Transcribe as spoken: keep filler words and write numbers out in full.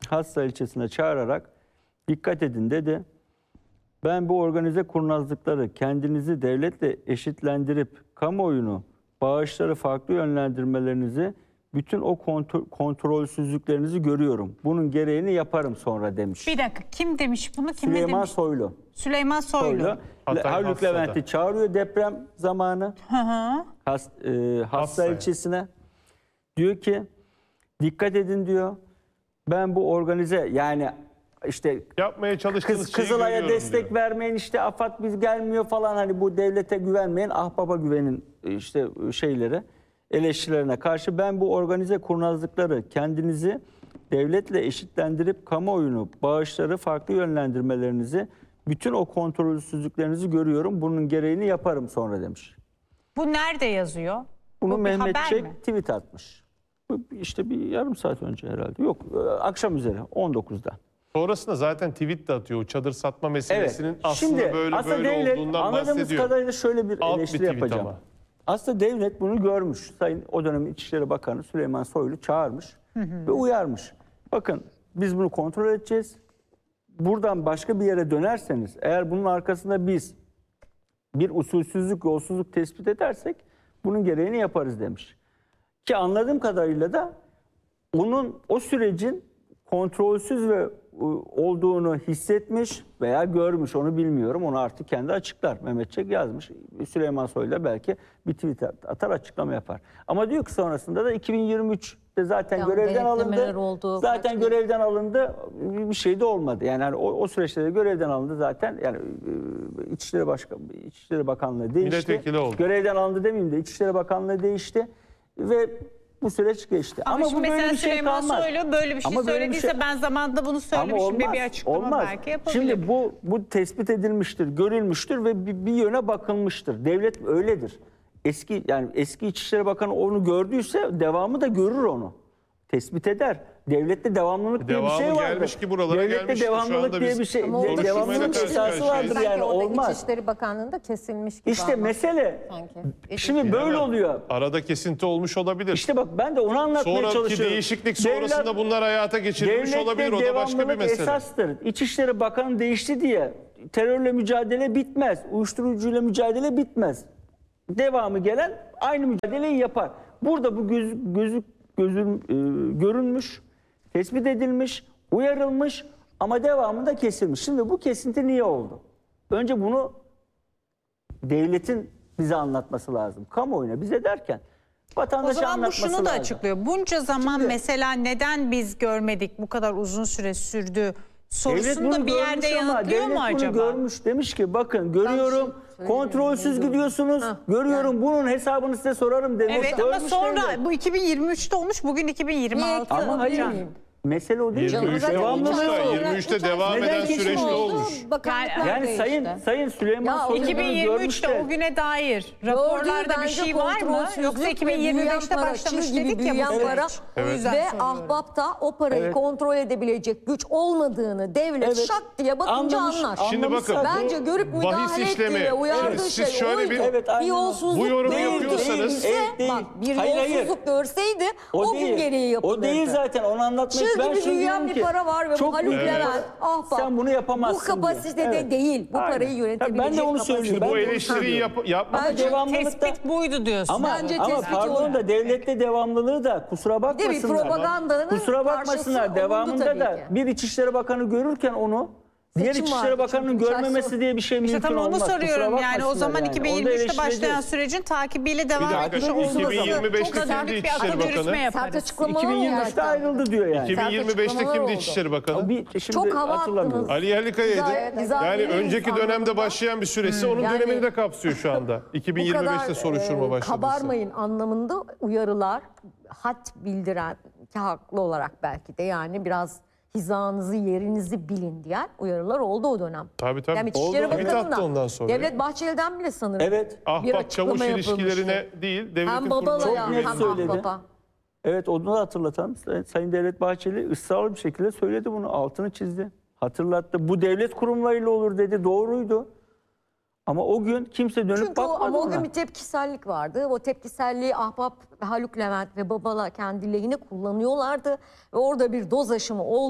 Hassa ilçesine çağırarak dikkat edin dedi. Ben bu organize kurnazlıkları kendinizi devletle eşitlendirip kamuoyunu, bağışları farklı yönlendirmelerinizi, bütün o kontrol, kontrolsüzlüklerinizi görüyorum. Bunun gereğini yaparım sonra demiş. Bir dakika, kim demiş bunu? Kime Süleyman demiş? Soylu. Süleyman Soylu. Soylu. Hatay Haluk Hassa'da. Levent'i çağırıyor deprem zamanı. Hı hı. Has, e, Hassa Hassa'ya. ilçesine. Diyor ki dikkat edin diyor. Ben bu organize yani işte Yapmaya çalıştığınız Kız, şeyi Kızılay'a görüyorum destek diyor. vermeyin, işte AFAD biz gelmiyor falan, hani bu devlete güvenmeyin, ahbaba güvenin işte şeyleri, eleştirilerine karşı ben bu organize kurnazlıkları kendinizi devletle eşitlendirip kamuoyunu, bağışları farklı yönlendirmelerinizi, bütün o kontrolsüzlüklerinizi görüyorum. Bunun gereğini yaparım sonra demiş. Bu nerede yazıyor? Bunu Bu bir Mehmet haber Çek mi? tweet atmış. Bu işte bir yarım saat önce herhalde. Yok, akşam üzeri on dokuzda. Sonrasında zaten tweet de atıyor. O çadır satma meselesinin Evet. aslında Şimdi, böyle aslında böyle devlet, olduğundan anladığımız bahsediyor. kadarıyla şöyle bir Alt bir eleştiri tweet yapacağım. ama. Aslında devlet bunu görmüş. Sayın o dönemin İçişleri Bakanı Süleyman Soylu çağırmış ve uyarmış. Bakın biz bunu kontrol edeceğiz. Buradan başka bir yere dönerseniz, eğer bunun arkasında biz bir usulsüzlük, yolsuzluk tespit edersek bunun gereğini yaparız demiş. Ki anladığım kadarıyla da onun o sürecin kontrolsüz ve olduğunu hissetmiş veya görmüş, onu bilmiyorum. Onu artık kendi açıklar. Mehmet Çek yazmış. Süleyman Soylu belki bir tweet atar, açıklama yapar. Ama diyor ki sonrasında da iki bin yirmi üçte zaten Yani görevden denetlemeler alındı. oldu, zaten farklı. görevden alındı. Bir şey de olmadı. Yani hani o, o süreçte de görevden alındı zaten. Yani e, İçişleri Başkanı, İçişleri Bakanlığı değişti. Milletvekili oldu. Görevden alındı demeyeyim de İçişleri Bakanlığı değişti ve bu süreç geçti. Ama, Ama, şimdi bu böyle mesela bir şey Süleyman kalmaz. Soylu böyle bir şey Ama böyle bir söylediyse şey- ben zamanında bunu Ama söylemişim diye olmaz, bir açıklama olmaz. belki yapabilir. Şimdi bu bu tespit edilmiştir, görülmüştür ve bir, bir yöne bakılmıştır. Devlet öyledir. Eski yani eski İçişleri Bakanı onu gördüyse devamı da görür onu. Tespit eder. Devlette devamlılık diye bir Devamı şey vardır. gelmiş ki buralara Devlette gelmiş ki şu devamlılık anda diye biz bir şey, Ama orada de, devamlılık kesilmiş esası gibi. vardır Sanki yani orada olmaz. İçişleri Bakanlığı'nda kesilmiş gibi. İşte ama. mesele Sanki. şimdi böyle oluyor. Arada kesinti olmuş olabilir. İşte bak ben de onu anlatmaya Sonraki çalışıyorum. değişiklik sonrasında Devlet- bunlar hayata geçirilmiş Devlette olabilir. O da başka bir devamlılık mesele. esastır. İçişleri Bakanı değişti diye terörle mücadele bitmez. Uyuşturucuyla mücadele bitmez. Devamı gelen aynı mücadeleyi yapar. Burada bu göz, gözü, gözün, e, görünmüş, tespit edilmiş, uyarılmış ama devamında kesilmiş. Şimdi bu kesinti niye oldu? Önce bunu devletin bize anlatması lazım. Kamuoyuna bize derken O vatandaşa zaman bu anlatması şunu da lazım. açıklıyor. Bunca zaman Şimdi- mesela neden biz görmedik, bu kadar uzun süre sürdü sorusunu da bir yerde görmüş ama yanıtlıyor devlet mu bunu acaba? görmüş, demiş ki bakın görüyorum kontrolsüz gidiyorsunuz, görüyorum bunun hesabını size sorarım demiş. Evet ama Görmüş sonra devlet. bu iki bin yirmi üçte olmuş, bugün iki bin yirmi altı. Ama hayır, Can. mesele o değil. yirmi üçte Devamlılığı olmuş da yok. yirmi üçte devam Neden eden kesin süreçte oldu? olmuş. Bakanlıklar Yani değişti. sayın sayın Süleyman Ya, Soylu iki bin bunu yirmi görmüş üçte de. o güne dair Gördüğü raporlarda bir bence şey var mı? kontrolsüzlük Yoksa ve iki bin yirmi beşte büyüyen para, başlamış çığ gibi dedik ya bu büyüyen süreç. para O yüzden ve soruyorum. ahbapta o parayı Evet. kontrol edebilecek güç olmadığını devlet Evet. şak diye bakınca Anlamış, anlar. Şimdi anlamış bakın, zaten. Bence görüp bahis müdahale işlemi. ettiği ve uyardığı Şimdi siz şey şöyle oydu. bir- Evet, aynen bir o. yolsuzluk Bu yorumu değildi. yapıyorsanız- Değilse, Evet, değil. bak bir Hayır, hayır. yolsuzluk görseydi o, O gün değil. gereği yapılırdı. O değil zaten, onu anlatmak. Çığ Ben gibi şunu büyüyen diyorum bir ki, para var ve çok bu Haluk büyük Levent, para. ahbap Sen bunu yapamazsın bu kapasitede diyor. değil. Bu Aynen. parayı yönetebilecek Ben de onu kapasitede. söylüyorum. Bu Ben de onu eleştiriyi söylüyorum. yap, yapma. Ama devamlılıkta Tespit buydu diyorsun. ama, Bence ama tespit pardon oydu. da devlette devamlılığı da kusura bakmasınlar. propagandanın Kusura bakmasınlar, karşısı devamında olundu da tabii ki. bir İçişleri Bakanı görürken onu diğer Seçim İçişleri vardı Bakanı'nın çünkü, görmemesi uçak- diye bir şey İşte mümkün tam onu olmaz. Kusura soruyorum yani o bakmasınlar zaman yani. iki bin Onu da yirmi üçte başlayan eleştireceğiz. sürecin takibiyle devam Bir dakika, etmiş Takip olması. ediyorsunuz iki bin yirmi beşte Çok da kimdi büyük bir İçişleri akıl yürütme Bakanı? Sert yaparız. açıklamalar iki bin yirmi üçte oldu. ayrıldı diyor yani. iki bin yirmi beşte açıklamalar kimdi oldu. İçişleri Bakanı? Bir, şimdi Çok hava hatırlamıyorum. attınız. Ali Yerlikaya'ydı. Güzel- güzel Yani bir önceki anlamda. dönemde başlayan bir süresi onun Yani- dönemini de kapsıyor şu anda. iki bin Bu yirmi beşte kadar, soruşturma e, başladıysa. kabarmayın anlamında uyarılar, hat bildiren ki haklı olarak belki de yani biraz hizanızı, yerinizi bilin diyen uyarılar oldu o dönem. Tabii tabii. Yani İçişleri Oldu. Tweet attı ondan Bakanı'ndan, sonra. Devlet Bahçeli'den bile sanırım Evet. bir Ahbap açıklama çavuş yapılmıştı. ilişkilerine değil, devletin Hem kurumlarına babalaya net hem söyledi. ahbapa. Evet, onu da hatırlatalım. Say- Sayın Devlet Bahçeli ısrarlı bir şekilde söyledi bunu. Altını çizdi. Hatırlattı. Bu devlet kurumlarıyla olur dedi. Doğruydu. Ama o gün kimse dönüp Çünkü o, bakmadı ama o ona. gün bir tepkisellik vardı. O tepkiselliği Ahbap, Haluk Levent ve Babala kendi lehine kullanıyorlardı. Ve orada bir doz aşımı oldu.